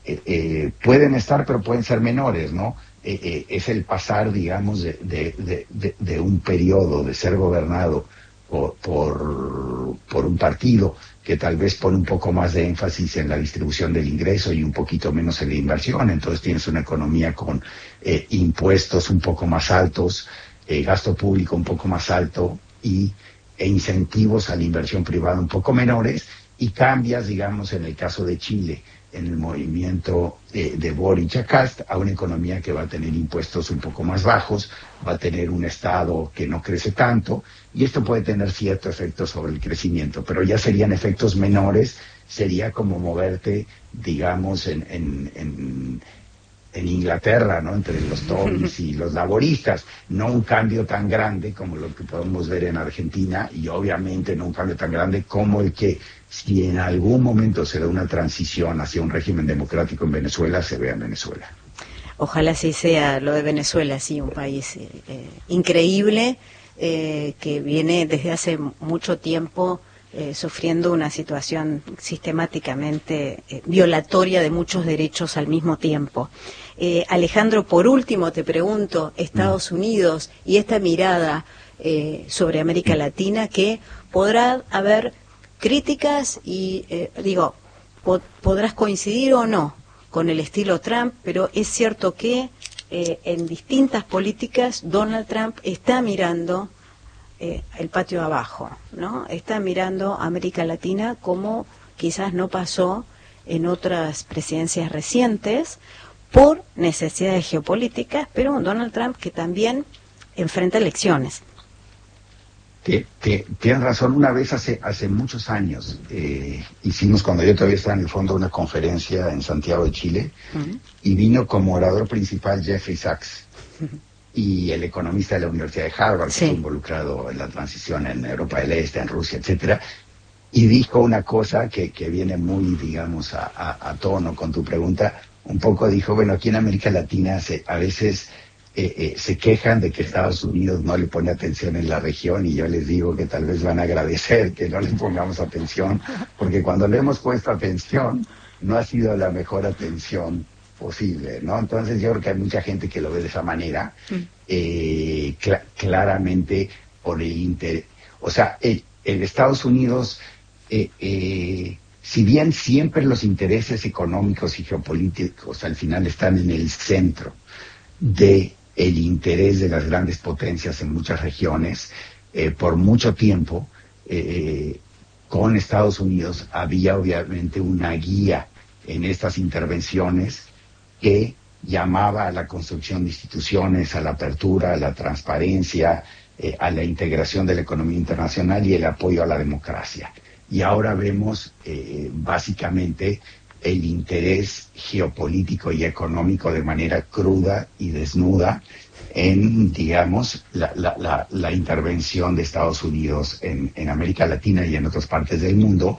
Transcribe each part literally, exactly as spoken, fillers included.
eh, eh, pueden estar, pero pueden ser menores, ¿no? Eh, eh, es el pasar, digamos, de, de, de, de, de un periodo de ser gobernado por, por, por un partido que tal vez pone un poco más de énfasis en la distribución del ingreso y un poquito menos en la inversión. Entonces tienes una economía con eh, impuestos un poco más altos, eh, gasto público un poco más alto y e incentivos a la inversión privada un poco menores, y cambias, digamos, en el caso de Chile, en el movimiento eh, de Boric a Kast, a una economía que va a tener impuestos un poco más bajos, va a tener un Estado que no crece tanto, y esto puede tener cierto efecto sobre el crecimiento, pero ya serían efectos menores, sería como moverte, digamos, en, en, en, en Inglaterra, ¿no? Entre los Tories y los laboristas, no un cambio tan grande como lo que podemos ver en Argentina, y obviamente no un cambio tan grande como el que, si en algún momento se da una transición hacia un régimen democrático en Venezuela, se vea en Venezuela. Ojalá sí sea lo de Venezuela, sí, un país eh, increíble, eh, que viene desde hace mucho tiempo eh, sufriendo una situación sistemáticamente eh, violatoria de muchos derechos al mismo tiempo. Eh, Alejandro, por último te pregunto, Estados mm. Unidos y esta mirada eh, sobre América Latina, que podrá haber críticas y, eh, digo, po- podrás coincidir o no con el estilo Trump, pero es cierto que eh, en distintas políticas Donald Trump está mirando eh, el patio abajo, ¿no? Está mirando a América Latina como quizás no pasó en otras presidencias recientes por necesidades geopolíticas, pero un Donald Trump que también enfrenta elecciones. Que, que tienes razón. Una vez hace hace muchos años eh, hicimos, cuando yo todavía estaba en el fondo, una conferencia en Santiago de Chile, uh-huh. y vino como orador principal Jeffrey Sachs, uh-huh. y el economista de la Universidad de Harvard, sí. que estuvo involucrado en la transición en Europa del Este, en Rusia, etcétera, y dijo una cosa que, que viene muy, digamos, a, a, a tono con tu pregunta. Un poco dijo, bueno, aquí en América Latina se, a veces Eh, eh, se quejan de que Estados Unidos no le pone atención en la región, y yo les digo que tal vez van a agradecer que no le pongamos atención, porque cuando le hemos puesto atención no ha sido la mejor atención posible, ¿no? Entonces yo creo que hay mucha gente que lo ve de esa manera, eh, cl- claramente por el interés. O sea, el, el Estados Unidos, eh, eh, si bien siempre los intereses económicos y geopolíticos al final están en el centro de el interés de las grandes potencias en muchas regiones, eh, por mucho tiempo, eh, con Estados Unidos había obviamente una guía en estas intervenciones que llamaba a la construcción de instituciones, a la apertura, a la transparencia, eh, a la integración de la economía internacional y el apoyo a la democracia. Y ahora vemos eh, básicamente el interés geopolítico y económico de manera cruda y desnuda en, digamos, la, la, la, la intervención de Estados Unidos en, en América Latina y en otras partes del mundo,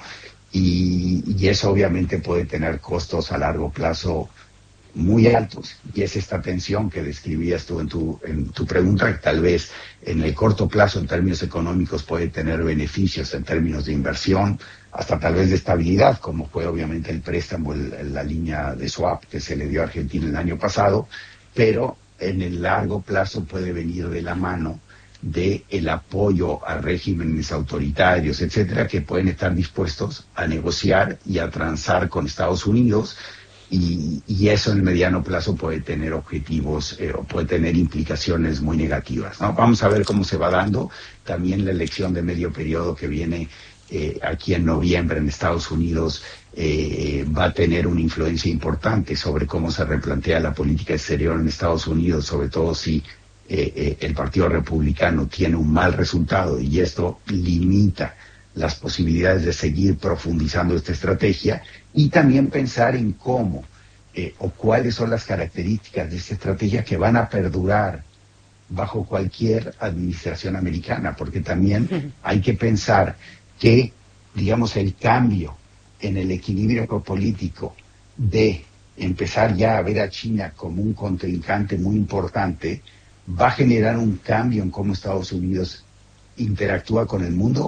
y, y eso obviamente puede tener costos a largo plazo muy altos, y es esta tensión que describías tú en tu, en tu pregunta, que tal vez en el corto plazo en términos económicos puede tener beneficios en términos de inversión, hasta tal vez de estabilidad, como fue obviamente el préstamo, el, la línea de swap que se le dio a Argentina el año pasado, pero en el largo plazo puede venir de la mano de el apoyo a regímenes autoritarios, etcétera, que pueden estar dispuestos a negociar y a transar con Estados Unidos. Y, y eso en el mediano plazo puede tener objetivos eh, o puede tener implicaciones muy negativas, ¿no? Vamos a ver cómo se va dando. También la elección de medio periodo que viene eh, aquí en noviembre en Estados Unidos eh, va a tener una influencia importante sobre cómo se replantea la política exterior en Estados Unidos, sobre todo si eh, eh, el Partido Republicano tiene un mal resultado, y esto limita las posibilidades de seguir profundizando esta estrategia, y también pensar en cómo eh, o cuáles son las características de esta estrategia que van a perdurar bajo cualquier administración americana, porque también hay que pensar que, digamos, el cambio en el equilibrio político de empezar ya a ver a China como un contrincante muy importante va a generar un cambio en cómo Estados Unidos interactúa con el mundo,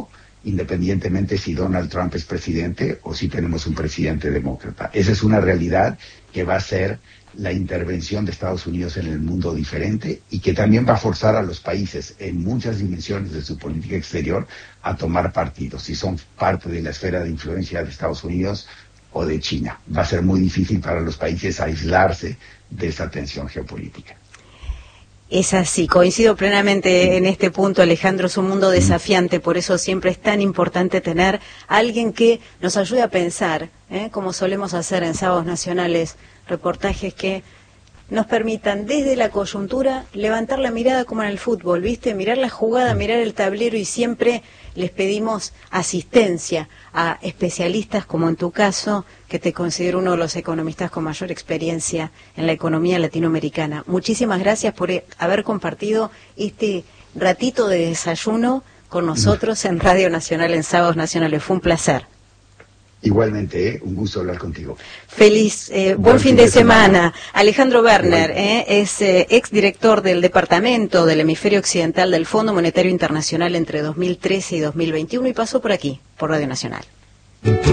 independientemente si Donald Trump es presidente o si tenemos un presidente demócrata. Esa es una realidad que va a ser la intervención de Estados Unidos en el mundo diferente y que también va a forzar a los países en muchas dimensiones de su política exterior a tomar partido, si son parte de la esfera de influencia de Estados Unidos o de China. Va a ser muy difícil para los países aislarse de esa tensión geopolítica. Es así, coincido plenamente en este punto, Alejandro, es un mundo desafiante, por eso siempre es tan importante tener a alguien que nos ayude a pensar, ¿eh? como solemos hacer en Sábados Nacionales, reportajes que nos permitan desde la coyuntura levantar la mirada como en el fútbol, ¿viste? Mirar la jugada, mirar el tablero y siempre les pedimos asistencia a especialistas como en tu caso, que te considero uno de los economistas con mayor experiencia en la economía latinoamericana. Muchísimas gracias por haber compartido este ratito de desayuno con nosotros en Radio Nacional, en Sábados Nacionales. Fue un placer. Igualmente, ¿eh? Un gusto hablar contigo. Feliz, eh, buen, buen fin, fin de, de semana. semana. Alejandro Werner eh, es eh, exdirector del Departamento del Hemisferio Occidental del Fondo Monetario Internacional entre dos mil trece y dos mil veintiuno y pasó por aquí, por Radio Nacional.